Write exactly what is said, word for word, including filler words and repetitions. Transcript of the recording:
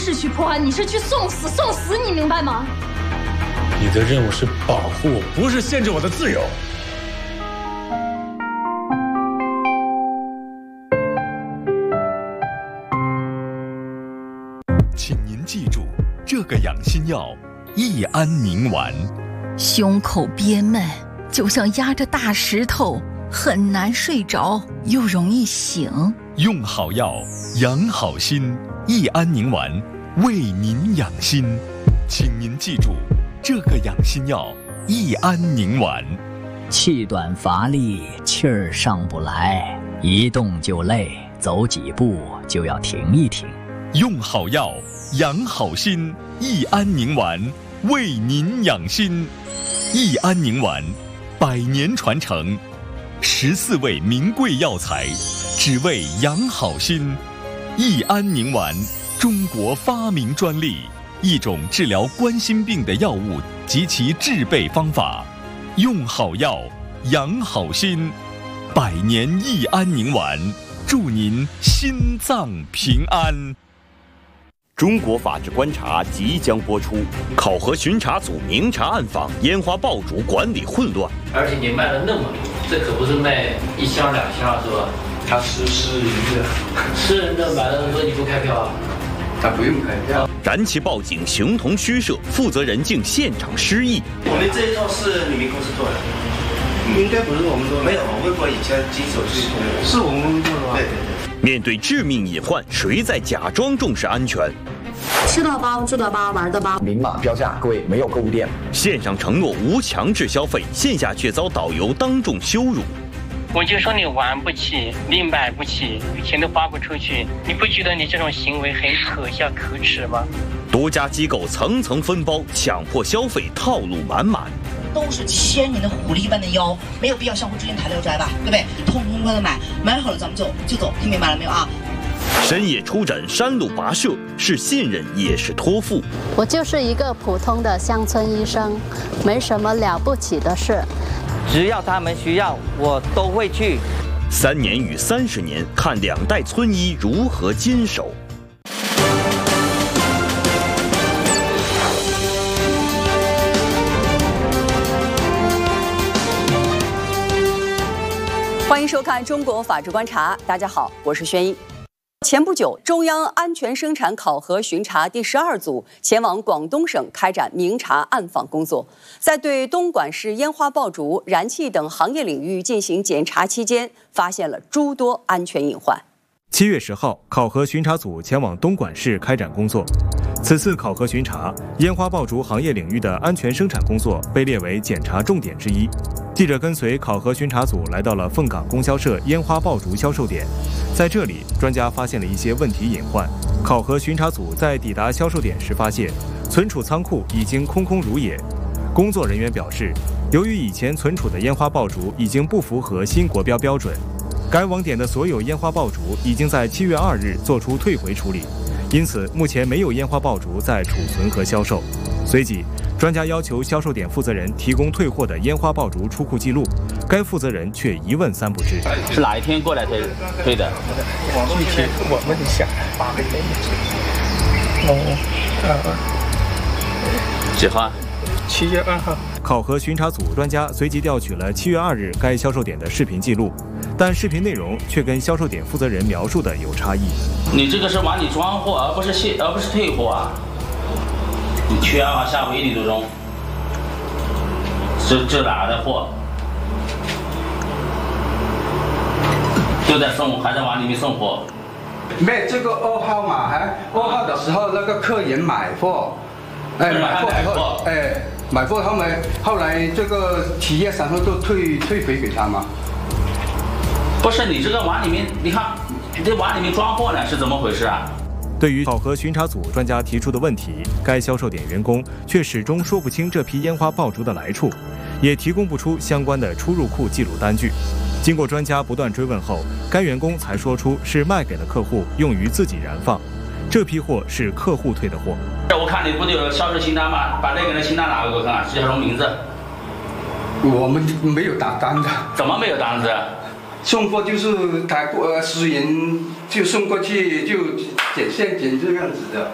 是去破案，你是去送死，送死，你明白吗？ 你的任务是保护我，不是限制我的自由。 请您记住，这个养心药益安宁丸。 胸口憋闷，就像压着大石头，很难睡着，又容易醒。 用好药，养好心，益安宁丸为您养心。请您记住，这个养心药益安宁丸。 气短乏力，气儿上不来，一动就累，走几步就要停一停。 用好药，养好心，益安宁丸为您养心。益安宁丸，百年传承，十四味名贵药材，只为养好心。益安宁丸，中国发明专利，一种治疗冠心病的药物及其制备方法。用好药，养好心，百年益安宁丸，祝您心脏平安。 中国法制观察即将播出，考核巡查组明察暗访烟花爆竹管理混乱。 而且你卖了那么多，这可不是卖一箱两箱是吧？ 他实施营业， 私人的买了那么多你不开票啊？ 他不用开票。 燃气报警形同虚设，负责人竟现场失忆。 我们这一套是你们公司做的， 应该不是我们做的。 没有，我问过以前经手是是我们做的吧？ 对对对。 面对致命隐患，谁在假装重视安全？ 吃得饱，住得饱，玩得饱。 明码标价，各位没有购物店。 线上承诺无强制消费，线下却遭导游当众羞辱。 我就说你玩不起，你买不起，钱都花不出去，你不觉得你这种行为很可笑可耻吗？ 多家机构层层分包，强迫消费，套路满满。 都是千年的狐狸般的妖，没有必要相互之间抬溜摘吧，对不对？痛痛快的买，买好了咱们就就走，听明白了没有啊？ 深夜出诊，山路跋涉，是信任也是托付。 我就是一个普通的乡村医生，没什么了不起的事。 只要他们需要，我都会去。 三年与三十年，看两代村医如何坚守。 欢迎收看《中国法治观察》，大家好，我是宣一。前不久，中央安全生产考核巡查第十二组前往广东省开展明察暗访工作，在对东莞市烟花爆竹、燃气等行业领域进行检查期间，发现了诸多安全隐患。 七月十号，考核巡查组前往东莞市开展工作。此次考核巡查，烟花爆竹行业领域的安全生产工作被列为检查重点之一。记者跟随考核巡查组来到了凤岗供销社烟花爆竹销售点，在这里，专家发现了一些问题隐患。考核巡查组在抵达销售点时发现，存储仓库已经空空如也。工作人员表示，由于以前存储的烟花爆竹已经不符合新国标标准，该网点的所有烟花爆竹已经在七月二日做出退回处理，因此目前没有烟花爆竹在储存和销售。随即，专家要求销售点负责人提供退货的烟花爆竹出库记录，该负责人却一问三不知。 是哪一天过来退退的？ 具体我们得想。哦，二几号？ 七月二号。 考核巡查组专家随即调取了七月二日该销售点的视频记录，但视频内容却跟销售点负责人描述的有差异。 你这个是往里装货，而不是卸，而不是退货啊！你七月二号下午一点多钟，这这哪的货？就在送，还在往里面送货。 没这个二号嘛，还二号的时候那个客人买货，哎，买货以后，哎，买货他们后来这个企业然后都退退回给他嘛。 不是你这个往里面，你看你这往里面装货呢是怎么回事啊？ 对于考核巡查组专家提出的问题，该销售点员工却始终说不清这批烟花爆竹的来处，也提供不出相关的出入库记录单据。经过专家不断追问后，该员工才说出是卖给了客户，用于自己燃放。这批货是客户退的货。 我看你不是有销售清单吗？把那个人清单拿给我看看，是叫什么名字？ 我们没有打单的。 怎么没有单子？ 送货就是他呃私人就送过去就捡现捡这样子的。